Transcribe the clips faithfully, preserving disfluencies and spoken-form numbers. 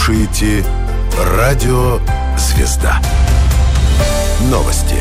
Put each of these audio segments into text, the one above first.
слушаете «Радио Звезда». Новости.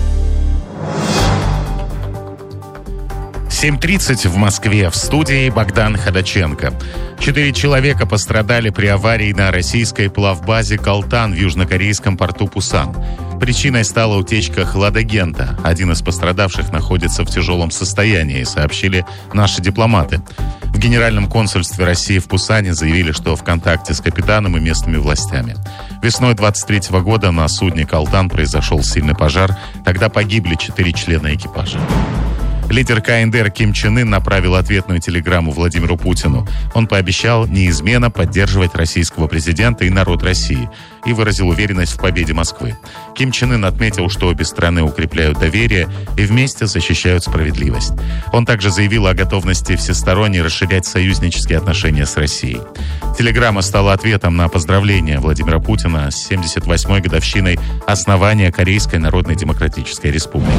семь тридцать в Москве. В студии Богдан Ходаченко. Четыре человека пострадали при аварии на российской плавбазе «Калтан» в южнокорейском порту Пусан. Причиной стала утечка хладагента. Один из пострадавших находится в тяжелом состоянии, сообщили наши дипломаты. В Генеральном консульстве России в Пусане заявили, что в контакте с капитаном и местными властями. Весной двадцать третьего года на судне «Калтан» произошел сильный пожар. Тогда погибли четыре члена экипажа. Лидер ка эн дэ эр Ким Чен Ын направил ответную телеграмму Владимиру Путину. Он пообещал неизменно поддерживать российского президента и народ России и выразил уверенность в победе Москвы. Ким Чен Ын отметил, что обе страны укрепляют доверие и вместе защищают справедливость. Он также заявил о готовности всесторонне расширять союзнические отношения с Россией. Телеграмма стала ответом на поздравления Владимира Путина с семьдесят восьмой годовщиной основания Корейской Народно-Демократической Республики.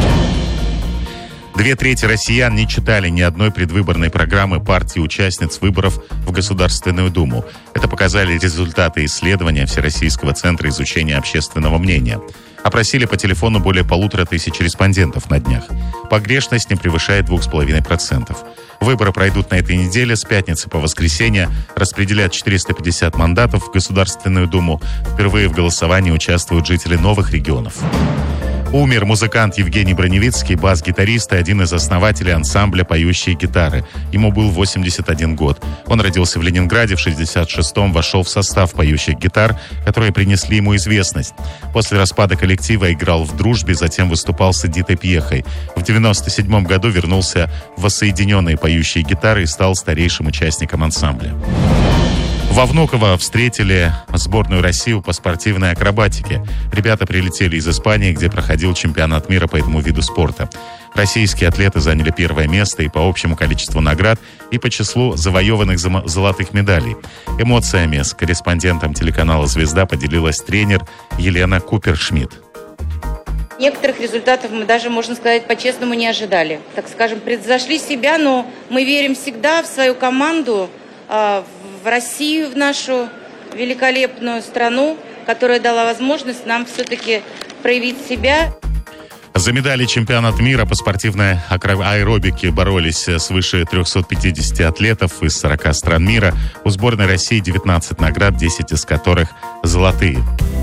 Две трети россиян не читали ни одной предвыборной программы партии-участниц выборов в Государственную Думу. Это показали результаты исследования Всероссийского центра изучения общественного мнения. Опросили по телефону более полутора тысяч респондентов на днях. Погрешность не превышает двух с половиной процентов. Выборы пройдут на этой неделе. С пятницы по воскресенье распределят четыреста пятьдесят мандатов в Государственную Думу. Впервые в голосовании участвуют жители новых регионов. Умер музыкант Евгений Броневицкий, бас-гитарист и один из основателей ансамбля «Поющие гитары». Ему был восемьдесят один год. Он родился в Ленинграде, в шестьдесят шестом вошел в состав «Поющих гитар», которые принесли ему известность. После распада коллектива играл в «Дружбе», затем выступал с Эдитой Пьехой. В девяносто седьмом году вернулся в воссоединенные «Поющие гитары» и стал старейшим участником ансамбля. Во Внуково встретили сборную России по спортивной акробатике. Ребята прилетели из Испании, где проходил чемпионат мира по этому виду спорта. Российские атлеты заняли первое место и по общему количеству наград, и по числу завоеванных золотых медалей. Эмоциями с корреспондентом телеканала «Звезда» поделилась тренер Елена Купер-Шмидт. Некоторых результатов мы даже, можно сказать, по-честному не ожидали. Так скажем, превзошли себя, но мы верим всегда в свою команду, в Россию, в нашу великолепную страну, которая дала возможность нам все-таки проявить себя. За медали чемпионата мира по спортивной аэробике боролись свыше трехсот пятидесяти атлетов из сорока стран мира. У сборной России девятнадцать наград, десять из которых золотые.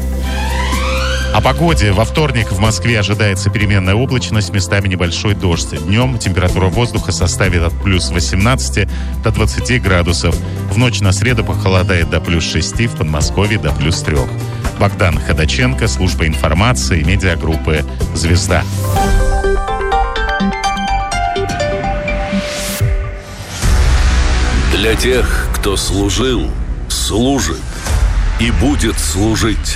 О погоде. Во вторник в Москве ожидается переменная облачность, местами небольшой дождь. Днем температура воздуха составит от плюс восемнадцати до двадцати градусов. В ночь на среду похолодает до плюс шести, в Подмосковье до плюс трех. Богдан Ходаченко, служба информации, медиагруппы «Звезда». Для тех, кто служил, служит и будет служить.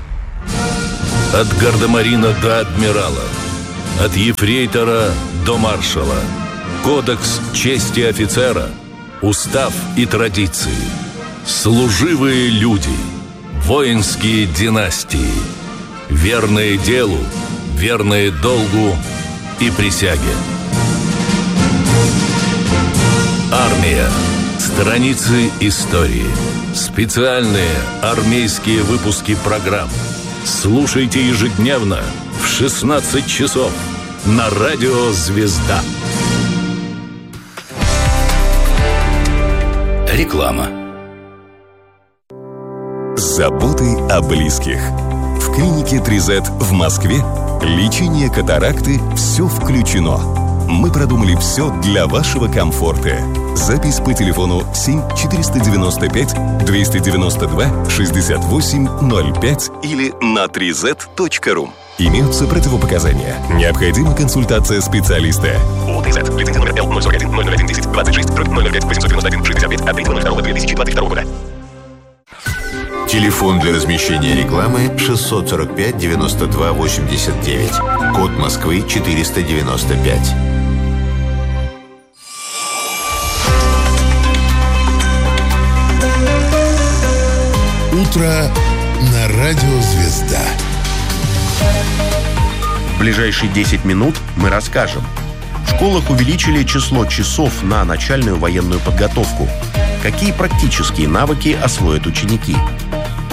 От гардемарина до адмирала, от ефрейтора до маршала. Кодекс чести офицера, устав и традиции. Служивые люди, воинские династии. Верные делу, верные долгу и присяге. Армия. Страницы истории. Специальные армейские выпуски программ. Слушайте ежедневно в шестнадцать часов на радио «Звезда». Реклама. Заботы о близких. В клинике три зет в Москве лечение катаракты «Все включено». Мы продумали все для вашего комфорта. Запись по телефону семь четыреста девяносто пять двести девяносто два шестьдесят восемь ноль пять или на три зет точка ру. Имеются противопоказания. Необходима консультация специалиста. ООО три зет. Лицензия номер Л ноль сорок один ноль ноль один десять двадцать шесть ноль ноль пять восемьсот девяносто один шестьдесят пять от третьего ноль второго две тысячи двадцать второго года. Телефон для размещения рекламы шестьсот сорок пять девяносто два восемьдесят девять. Код Москвы четыреста девяносто пять. Утро на радио «Звезда». В ближайшие десять минут мы расскажем. В школах увеличили число часов на начальную военную подготовку. Какие практические навыки освоят ученики?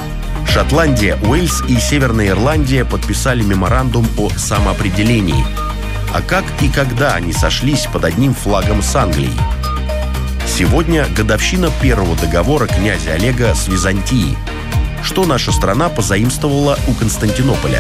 Шотландия, Уэльс и Северная Ирландия подписали меморандум о самоопределении. А как и когда они сошлись под одним флагом с Англией? Сегодня годовщина первого договора князя Олега с Византией. Что наша страна позаимствовала у Константинополя?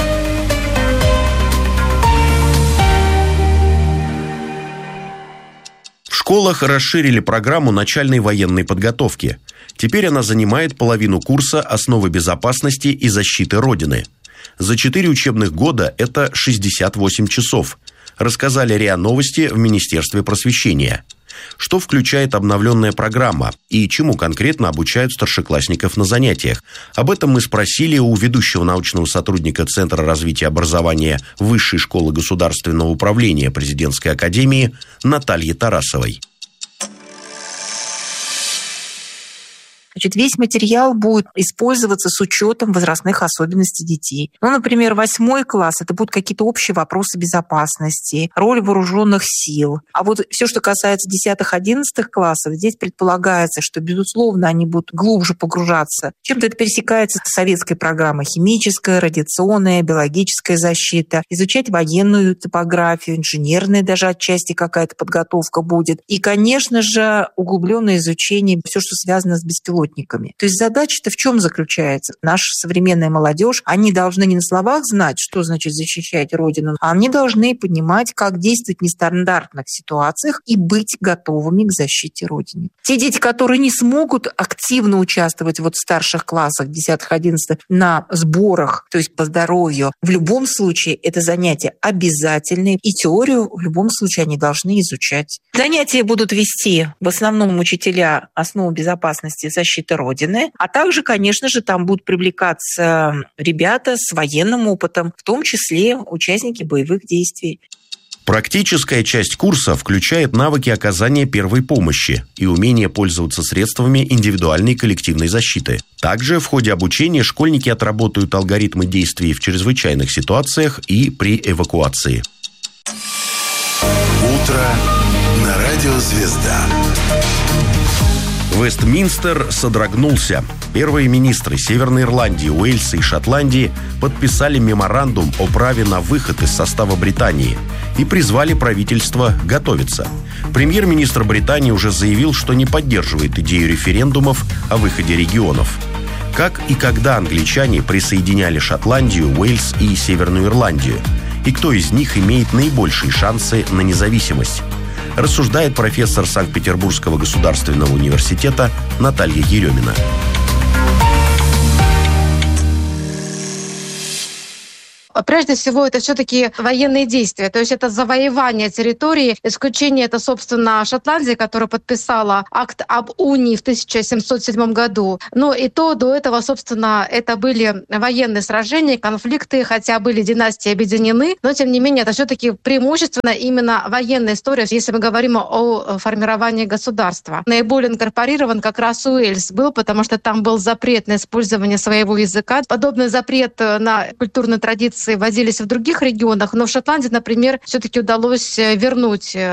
В школах расширили программу начальной военной подготовки. Теперь она занимает половину курса «Основы безопасности и защиты Родины». За четыре учебных года это шестьдесят восемь часов. Рассказали РИА Новости в Министерстве просвещения. Что включает обновленная программа и чему конкретно обучают старшеклассников на занятиях? Об этом мы спросили у ведущего научного сотрудника Центра развития образования Высшей школы государственного управления Президентской академии Натальи Тарасовой. Значит, весь материал будет использоваться с учетом возрастных особенностей детей. Ну, например, восьмой класс – это будут какие-то общие вопросы безопасности, роль вооруженных сил. А вот все, что касается десятых-одиннадцатых классов, здесь предполагается, что, безусловно, они будут глубже погружаться. Чем-то это пересекается с советской программой: химическая, радиационная, биологическая защита, изучать военную топографию, инженерная даже отчасти какая-то подготовка будет. И, конечно же, углубленное изучение, все, что связано с беспилотниками. То есть задача-то в чем заключается? Наша современная молодежь, они должны не на словах знать, что значит защищать Родину, а они должны понимать, как действовать в нестандартных ситуациях и быть готовыми к защите Родины. Те дети, которые не смогут активно участвовать вот в старших классах, десятых-одиннадцатых, на сборах, то есть по здоровью, в любом случае это занятия обязательные, и теорию в любом случае они должны изучать. Занятия будут вести в основном учителя основы безопасности и защиты Родины, а также, конечно же, там будут привлекаться ребята с военным опытом, в том числе участники боевых действий. Практическая часть курса включает навыки оказания первой помощи и умение пользоваться средствами индивидуальной и коллективной защиты. Также в ходе обучения школьники отработают алгоритмы действий в чрезвычайных ситуациях и при эвакуации. Утро на радио «Звезда». Вестминстер содрогнулся. Первые министры Северной Ирландии, Уэльса и Шотландии подписали меморандум о праве на выход из состава Британии и призвали правительство готовиться. Премьер-министр Британии уже заявил, что не поддерживает идею референдумов о выходе регионов. Как и когда англичане присоединяли Шотландию, Уэльс и Северную Ирландию? И кто из них имеет наибольшие шансы на независимость? Рассуждает профессор Санкт-Петербургского государственного университета Наталья Еремина. Прежде всего, это все-таки военные действия, то есть это завоевание территории. Исключение это, собственно, Шотландия, которая подписала акт об унии в тысяча семьсот седьмом году. Но и то до этого, собственно, это были военные сражения, конфликты, хотя были династии объединены, но тем не менее это все-таки преимущественно именно военная история, если мы говорим о формировании государства. Наиболее инкорпорирован как раз Уэльс был, потому что там был запрет на использование своего языка. Подобный запрет на культурные традиции вводились в других регионах, но в Шотландии, например, все-таки удалось вернуть